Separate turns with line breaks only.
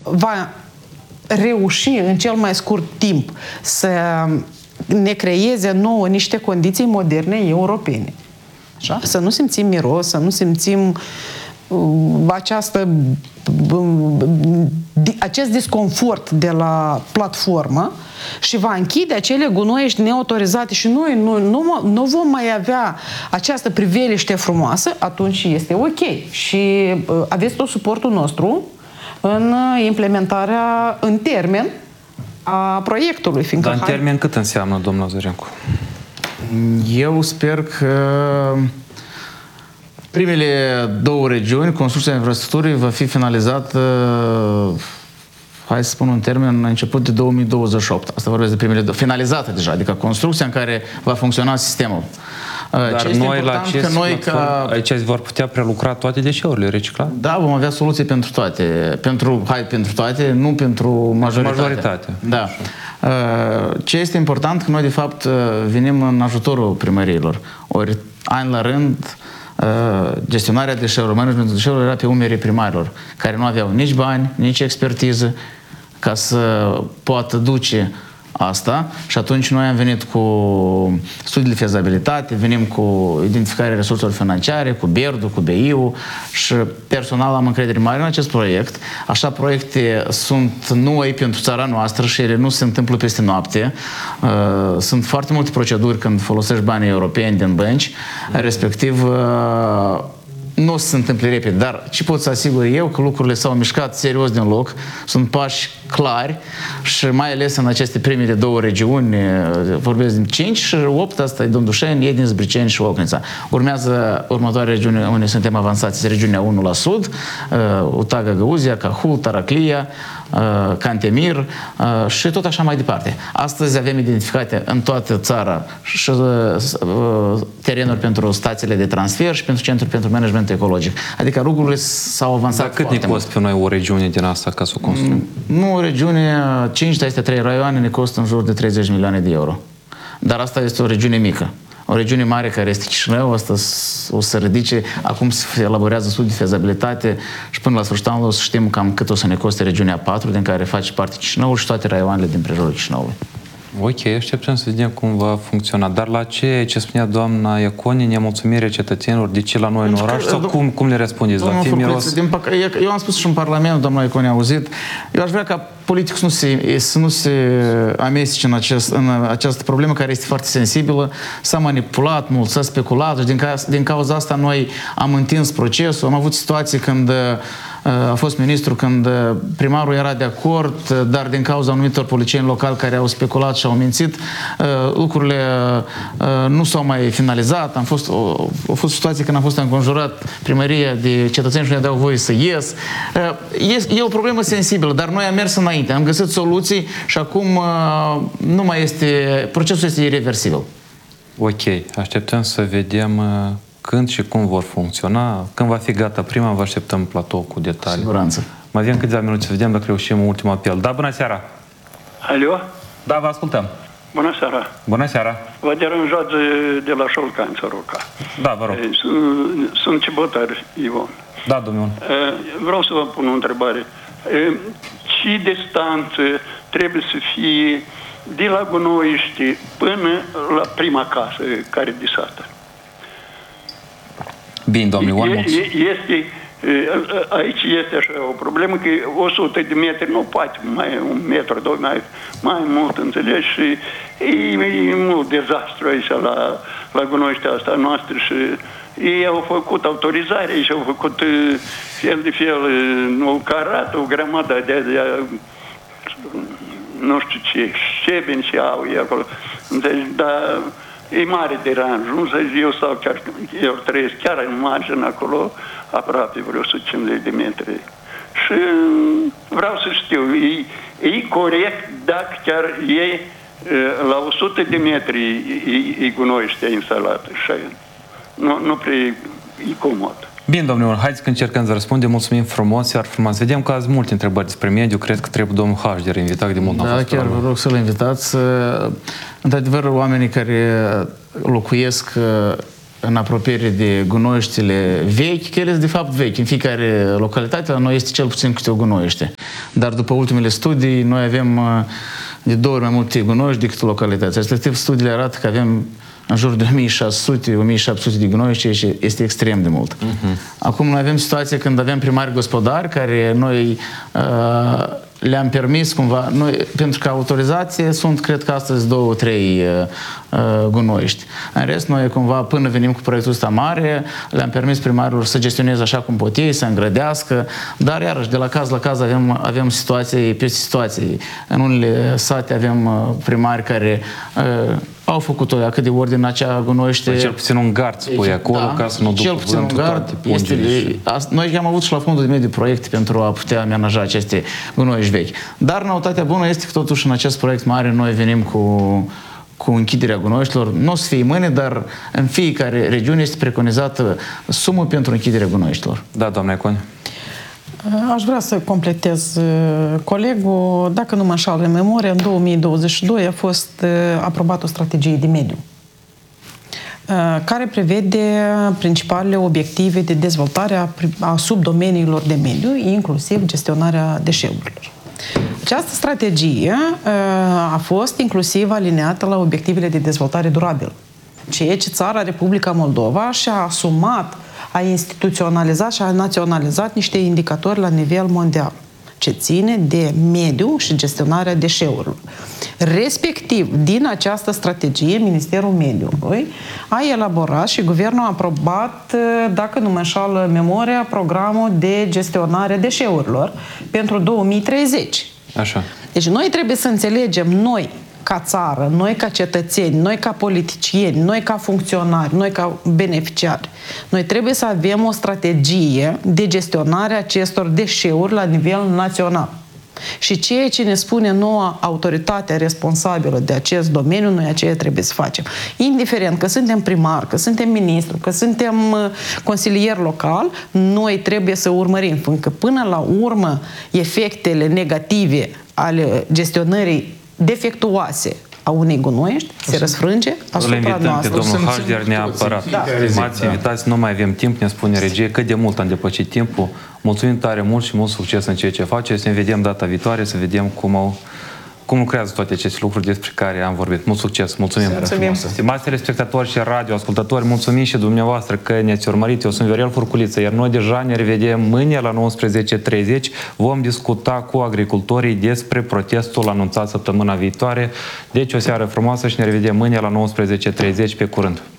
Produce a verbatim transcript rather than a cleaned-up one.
va reuși în cel mai scurt timp să ne creeze nouă niște condiții moderne europene. Așa? Să nu simțim miros, să nu simțim uh, această, uh, acest disconfort de la platformă și va închide acele gunoiești neautorizate și noi nu, nu, nu vom mai avea această priveliște frumoasă, atunci este ok. Și uh, aveți tot suportul nostru în implementarea în termen a proiectului. Fiindcă
Dar în termen cât înseamnă, domnul Zorencu?
Eu sper că primele două regiuni, construcția infrastructurii va fi finalizată, hai să spun un termen, în început de două mii douăzeci și opt. Asta vorbesc de primele două. Finalizată deja, adică construcția în care va funcționa sistemul.
Dar ce noi la acest noi ca... aici vor putea prelucra toate deșeurile reciclate?
Da, vom avea soluții pentru toate. Pentru, hai, pentru toate, nu pentru majoritate.
majoritate.
Da. Ce este important, că noi de fapt venim în ajutorul primăriilor. Ori, an la rând, gestionarea deșeurilor, managementul deșeurilor era pe umerii primarilor, care nu aveau nici bani, nici expertiză ca să poată duce asta și atunci noi am venit cu studii de fezabilitate, venim cu identificarea resurselor financiare, cu BERD-ul, cu B I U și personal am încredere mare în acest proiect. Așa proiecte sunt noi pentru țara noastră și ele nu se întâmplă peste noapte. Sunt foarte multe proceduri când folosești banii europeni din bănci, respectiv nu o să se întâmple repede, dar ce pot să asigur eu că lucrurile s-au mișcat serios din loc, sunt pași clari și mai ales în aceste primele două regiuni, vorbesc din cinci și opt, asta e Domdușeni, e din Zbriceni și Ocnița. Urmează următoarea regiune unde suntem avansați, regiunea unu la sud, Utaga, Găuzia, Cahul, Taraclia, Cantemir și tot așa mai departe. Astăzi avem identificate în toată țara și terenuri pentru stațiile de transfer și pentru centrul pentru management ecologic. Adică lucrurile s-au avansat.
Dar cât ne costă pe noi o regiune din asta ca să o construim?
Nu o regiune, cinci, este trei raioane, ne costă în jur de treizeci milioane de euro. Dar asta este o regiune mică. O regiune mare care este Chișinău, asta o să ridice, acum se elaborează studii de fezabilitate și până la sfârșitul anului o să știm cam cât o să ne coste regiunea patru, din care face parte Chișinăul și toate raioanele din prejurul Chișinăului.
Ok, așteptăm să vedem cum va funcționa. Dar la ce, ce spunea doamna Iaconi, nemulțumirea cetățenilor, de ce la noi în oraș? Sau cum, cum le răspundeți? Va fi miros?
Eu am spus și în Parlament, doamna Iaconi a auzit, eu aș vrea ca politicul să nu se, să nu se amestece în, acest, în această problemă care este foarte sensibilă. S-a manipulat mult, s-a speculat și din, ca, din cauza asta noi am întins procesul. Am avut situații când a fost ministru, când primarul era de acord, dar din cauza anumitor politicieni locali care au speculat și au mințit, lucrurile nu s-au mai finalizat. Am fost, au fost situații când am fost înconjurat primăria de cetățeni și nu ne dau voie să ies. E, e o problemă sensibilă, dar noi am mers înainte, am găsit soluții și acum nu mai este, procesul este irreversibil.
Ok, așteptăm să vedem când și cum vor funcționa. Când va fi gata prima, vă așteptăm platou cu detalii.
Siguranță.
Mai avem câteva minute să vedem dacă reușim un ultim apel. Da, bună seara!
Alo?
Da, vă ascultăm.
Bună seara!
Bună seara!
Vă deranjează de la Șolcani, Soroca.
Da, vă rog.
Sunt Cibătar, Ion.
Da, domnul.
Vreau să vă pun o întrebare. Ce distanță trebuie să fie de la Gunoiești până la prima casă care de sată?
Bine, domnul Ioan,
este, aici este așa o problemă că o sută de metri, nu poate mai un metru, doi, mai, mai mult, înțelegi? Și e, e mult dezastru aici la, la Gunoieștea asta noastră și ei au făcut autorizare și au făcut fel de fel, o carat, o grămadă de, de nu știu ce, șebeni și au ei acolo, înțelegi? Dar e mare deranj, nu să eu stau chiar, eu trăiesc chiar în margine acolo, aproape vreo o sută cincizeci de metri. Și vreau să știu, e, e corect dacă chiar e la o sută de metri e, e Gunoieștea instalată și nu, nu prea e comod.
Bine, domnule Ioan, haideți că încercăm să răspundem. Mulțumim frumos, iar frumos. Vedem că azi multe întrebări despre mediu. Cred că trebuie domnul Hașder invitat de mult.
Da, chiar vă rog să-l invitați. Într-adevăr, oamenii care locuiesc în apropiere de gunoieștile vechi, că ele sunt de fapt vechi. În fiecare localitate la noi este cel puțin câte o gunoiește. Dar după ultimele studii, noi avem de două ori mai multe gunoiești decât localități. Respectiv, studiile arată că avem în jur de o mie șase sute - o mie șapte sute de gunoiești, și este extrem de mult. Uh-huh. Acum noi avem situația când avem primari gospodari care noi uh, le-am permis cumva, noi, pentru că autorizație sunt, cred că astăzi, două, trei uh, gunoiești. În rest, noi cumva, până venim cu proiectul ăsta mare, le-am permis primarilor să gestioneze așa cum pot ei, să îngrădească, dar iarăși, de la caz la caz avem, avem situații peste situații. În unele sate avem uh, primari care uh, au făcut-o cât de ordine acea gunoiește.
Cel puțin un gard spui acolo, da, ca să nu ducă
cel puțin un gard. Este, noi am avut și la fondul de mediu proiecte pentru a putea amenaja aceste gunoiești vechi. Dar noutatea bună este că totuși în acest proiect mare noi venim cu, cu închiderea gunoieștilor. Nu o să fie mâine, dar în fiecare regiune este preconizată sumă pentru închiderea gunoieștilor.
Da, doamna Iaconi.
Aș vrea să completez colegul. Dacă nu mă înșală în memorie, în două mii douăzeci și doi a fost aprobată o strategie de mediu care prevede principalele obiective de dezvoltare a subdomeniilor de mediu, inclusiv gestionarea deșeurilor. Această strategie a fost inclusiv alineată la obiectivele de dezvoltare durabilă, ceea ce țara Republica Moldova și-a asumat, a instituționalizat și a naționalizat niște indicatori la nivel mondial, ce ține de mediu și gestionarea deșeurilor. Respectiv, din această strategie, Ministerul Mediului a elaborat și Guvernul a aprobat, dacă nu mă înșală memoria, programul de gestionare deșeurilor pentru două mii treizeci.
Așa.
Deci noi trebuie să înțelegem, noi ca țară, noi ca cetățeni, noi ca politicieni, noi ca funcționari, noi ca beneficiari, noi trebuie să avem o strategie de gestionare a acestor deșeuri la nivel național. Și ceea ce ne spune noua autoritate responsabilă de acest domeniu, noi aceea trebuie să facem. Indiferent că suntem primar, că suntem ministru, că suntem consilier local, noi trebuie să urmărim, pentru că până la urmă efectele negative ale gestionării defectuoase a unei gunoiești se răsfrânge asupra noastră.
Pe domnul Hașder neapărat. Da. Stimați invitați, nu mai avem timp, ne spune regie, cât de mult am depășit timpul. Mulțumim tare mult și mult succes în ceea ce faceți. Să ne vedem data viitoare, să vedem cum au cum lucrează toate aceste lucruri despre care am vorbit. Mult succes! Mulțumim! Mulțumim. Stimați telespectatori și radioascultători, mulțumim și dumneavoastră că ne-ați urmărit. Eu sunt Viorel Furculiță, iar noi deja ne revedem mâine la nouăsprezece treizeci. Vom discuta cu agricultorii despre protestul anunțat săptămâna viitoare. Deci o seară frumoasă și ne revedem mâine la nouăsprezece treizeci. Pe curând!